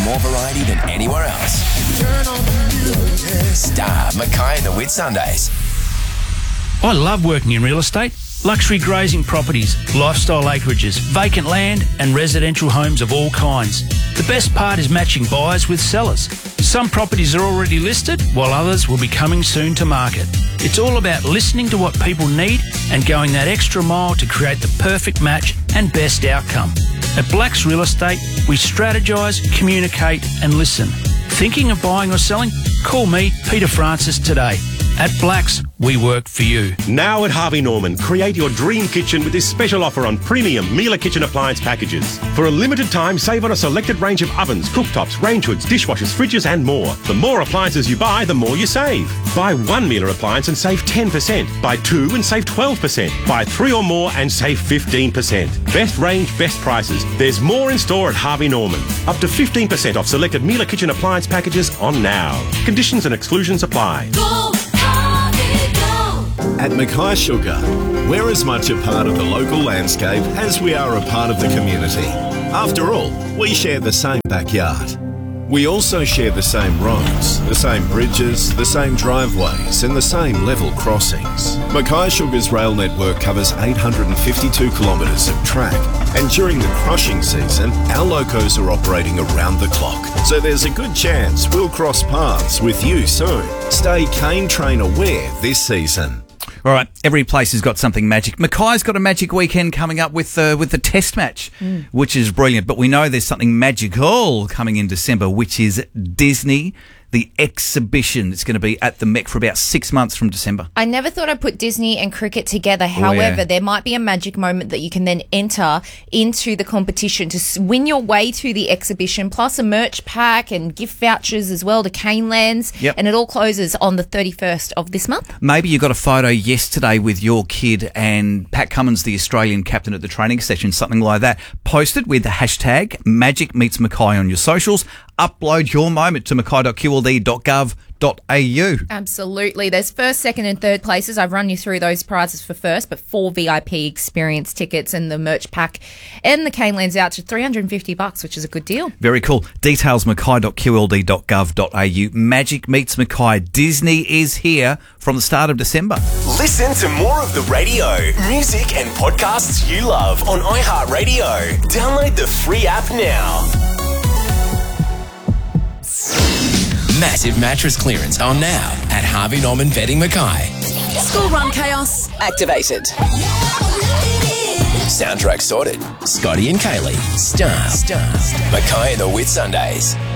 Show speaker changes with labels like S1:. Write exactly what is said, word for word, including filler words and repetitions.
S1: more variety than anywhere else. Star, Mackay and the Whitsundays.
S2: I love working in real estate. Luxury grazing properties, lifestyle acreages, vacant land and residential homes of all kinds. The best part is matching buyers with sellers. Some properties are already listed while others will be coming soon to market. It's all about listening to what people need and going that extra mile to create the perfect match and best outcome. At Blacks Real Estate, we strategise, communicate and listen. Thinking of buying or selling? Call me, Peter Francis, today. At Blacks, we work for you.
S3: Now at Harvey Norman, create your dream kitchen with this special offer on premium Miele kitchen appliance packages. For a limited time, save on a selected range of ovens, cooktops, range hoods, dishwashers, fridges and more. The more appliances you buy, the more you save. Buy one Miele appliance and save ten percent. Buy two and save twelve percent. Buy three or more and save fifteen percent. Best range, best prices. There's more in store at Harvey Norman. Up to fifteen percent off selected Miele kitchen appliance packages on now. Conditions and exclusions apply.
S4: Go!
S5: At Mackay Sugar, we're as much a part of the local landscape as we are a part of the community. After all, we share the same backyard. We also share the same roads, the same bridges, the same driveways and the same level crossings. Mackay Sugar's rail network covers eight hundred fifty-two kilometres of track, and during the crushing season, our locos are operating around the clock. So there's a good chance we'll cross paths with you soon. Stay cane train aware this season.
S6: All right, every place has got something magic. Mackay's got a magic weekend coming up with uh, with the test match, mm. which is brilliant. But we know there's something magical coming in December, which is Disney, the exhibition. It's going to be at the Met for about six months from December.
S7: I never thought I'd put Disney and cricket together. However, oh, yeah. there might be a magic moment that you can then enter into the competition to win your way to the exhibition, plus a merch pack and gift vouchers as well to Canelands.
S6: Yep.
S7: And it all closes on the thirty-first of this month.
S6: Maybe you got a photo yesterday with your kid and Pat Cummins, the Australian captain at the training session, something like that. Post it with the hashtag Magic Meets Mackay on your socials. Upload your moment to mackay dot q l d dot gov dot a u.
S7: Absolutely. There's first, second and third places. I've run you through those prizes for first, but four V I P experience tickets and the merch pack and the Canelands out to three hundred fifty bucks, which is a good deal.
S6: Very cool. Details mackay dot q l d dot gov dot a u. Magic Meets Mackay. Disney is here from the start of December.
S1: Listen to more of the radio, music and podcasts you love on iHeartRadio. Download the free app now. Massive mattress clearance on now at Harvey Norman Bedding Mackay.
S4: School run chaos activated.
S1: Soundtrack sorted. Scotty and Kaylee. Star. Star. Mackay and the Whitsundays.